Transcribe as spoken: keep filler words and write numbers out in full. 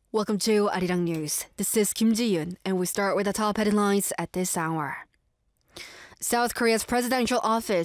Welcome to Arirang News. This is Kim Ji-yoon, and we start with the top headlines at this hour. South Korea's presidential office